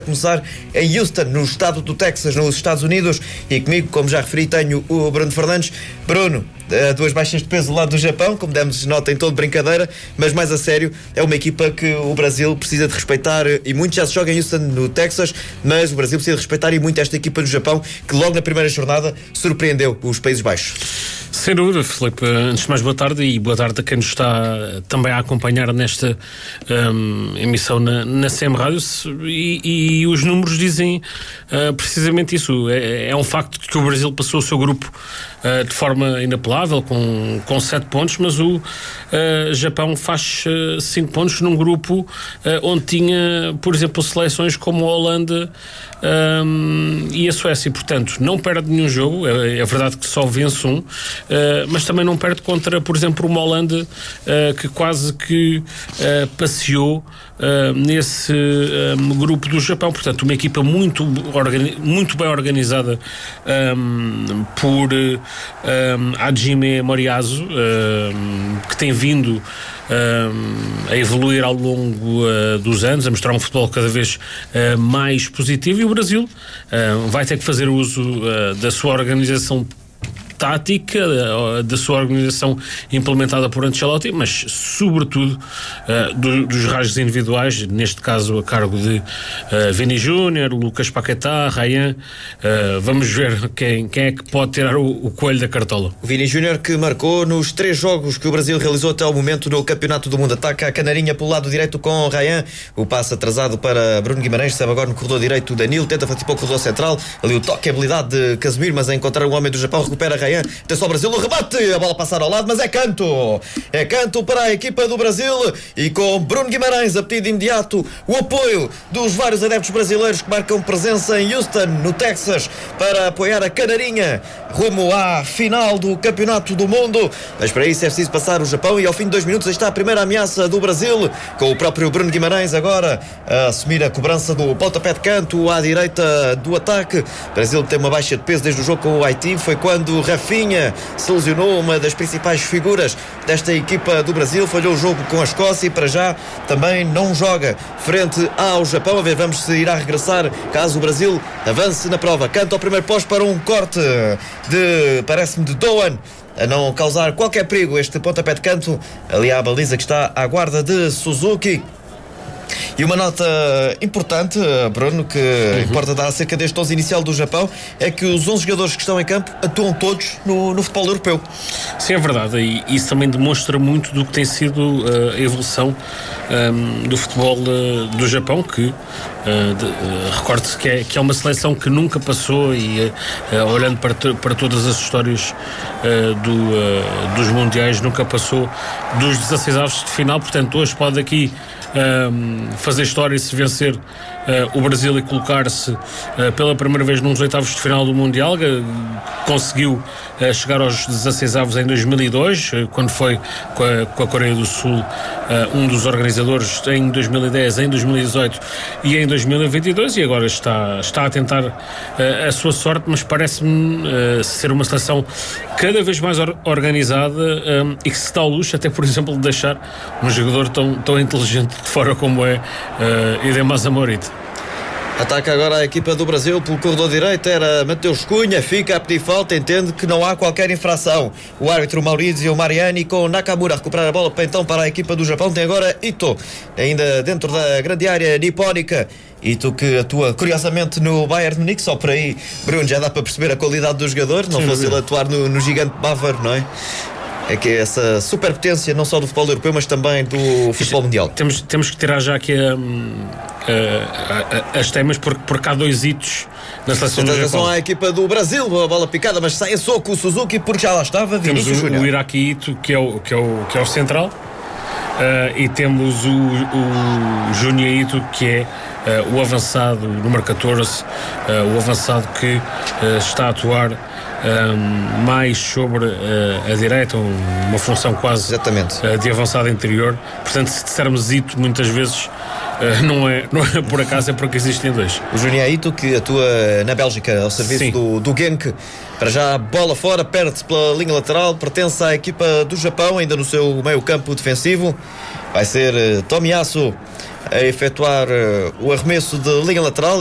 Começar em Houston, no estado do Texas, nos Estados Unidos, e comigo, como já referi, tenho o Bruno Fernandes. Bruno, duas baixas de peso do lado do Japão, como demos nota em todo brincadeira, mas mais a sério, é uma equipa que o Brasil precisa de respeitar, e muito já se joga em Houston, no Texas, mas o Brasil precisa de respeitar e muito esta equipa do Japão, que logo na primeira jornada surpreendeu os Países Baixos. Sem dúvida, Filipe. Antes de mais, boa tarde, e boa tarde a quem nos está também a acompanhar nesta emissão na CM Rádio. E os números dizem precisamente isso. É um facto que o Brasil passou o seu grupo de forma inapelável, com 7 pontos, mas o Japão faz 5 pontos num grupo onde tinha, por exemplo, seleções como a Holanda e a Suécia. Portanto, não perde nenhum jogo. É verdade que só vence um, mas também não perde contra, por exemplo, uma Holanda que quase que passeou nesse grupo do Japão. Portanto, uma equipa muito bem organizada por Hajime Moriyasu, que tem vindo a evoluir ao longo dos anos, a mostrar um futebol cada vez mais positivo, e o Brasil vai ter que fazer uso da sua organização tática, da sua organização implementada por Ancelotti, mas sobretudo dos rasgos individuais, neste caso a cargo de Vini Júnior, Lucas Paquetá, Ryan. Vamos ver quem é que pode tirar o coelho da cartola. O Vini Júnior, que marcou nos 3 jogos que o Brasil realizou até ao momento no Campeonato do Mundo. Ataca a canarinha pelo lado direito com Ryan, o passe atrasado para Bruno Guimarães, recebe agora no corredor direito Danilo, tenta fazer para o corredor central, ali o toque, a habilidade de Casemiro, mas a encontrar o homem do Japão, recupera Ryan. Atenção ao Brasil, o rebate, a bola passar ao lado, mas é canto para a equipa do Brasil, e com Bruno Guimarães a pedir de imediato o apoio dos vários adeptos brasileiros que marcam presença em Houston, no Texas, para apoiar a canarinha rumo à final do Campeonato do Mundo. Mas para isso é preciso passar o Japão, e ao fim de 2 minutos está a primeira ameaça do Brasil, com o próprio Bruno Guimarães agora a assumir a cobrança do pontapé de canto à direita do ataque. O Brasil tem uma baixa de peso desde o jogo com o Haiti, foi quando Rafinha se lesionou, uma das principais figuras desta equipa do Brasil, falhou o jogo com a Escócia e para já também não joga frente ao Japão. A ver, vamos se irá regressar caso o Brasil avance na prova. Canta ao primeiro posto para um corte parece-me de Doan, a não causar qualquer perigo este pontapé de canto ali à baliza que está à guarda de Suzuki. E uma nota importante, Bruno, que importa dar acerca deste 11 inicial do Japão, é que os 11 jogadores que estão em campo atuam todos no futebol europeu. Sim, é verdade, e isso também demonstra muito do que tem sido a evolução do futebol do Japão, que recorde-se que é uma seleção que nunca passou, e olhando para todas as histórias dos mundiais, nunca passou dos 16avos de final. Portanto, hoje pode aqui fazer história se vencer o Brasil e colocar-se pela primeira vez nos 8avos de final do Mundial. Conseguiu chegar aos 16avos em 2002, quando foi com a Coreia do Sul um dos organizadores, em 2010, em 2018 e em 2022, e agora está a tentar a sua sorte, mas parece-me ser uma seleção cada vez mais organizada, e que se dá ao luxo até, por exemplo, de deixar um jogador tão inteligente de fora como é Idemasa Morita. Ataca agora a equipa do Brasil pelo corredor direito, era Mateus Cunha, fica a pedir falta, entende que não há qualquer infração. O árbitro Maurizio Mariani, com Nakamura a recuperar a bola então para a equipa do Japão. Tem agora Ito, ainda dentro da grande área nipónica. Ito, que atua curiosamente no Bayern de Munique. Só por aí, Bruno, já dá para perceber a qualidade do jogador. Não fosse ele atuar no gigante bávaro, não é? É que é essa superpotência não só do futebol europeu, mas também do futebol mundial. Temos que tirar já aqui as temas, porque há 2 hitos na seleção do Japão. À equipa do Brasil, a bola picada, mas sai a soco o Suzuki, porque já lá estava Vinícius Júnior. Temos o Iraqi Ito, que é o central, e temos o Júnior Ito, que é o avançado número 14, o avançado que está a atuar mais sobre a direita, uma função quase de avançado interior. Portanto, se dissermos Ito, muitas vezes não é por acaso, é porque existem dois. O Juninho Ito, que atua na Bélgica ao serviço do Genk, para já bola fora, perde-se pela linha lateral, pertence à equipa do Japão, ainda no seu meio campo defensivo. Vai ser Tomiyasu a efetuar o arremesso de linha lateral.